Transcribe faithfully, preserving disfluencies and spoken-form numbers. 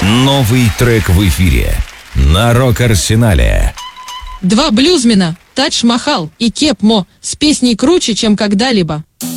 Новый трек в эфире на Рок-Арсенале. Два блюзмена, Тадж Махал и Кеп Мо, с песней «Круче, чем когда-либо».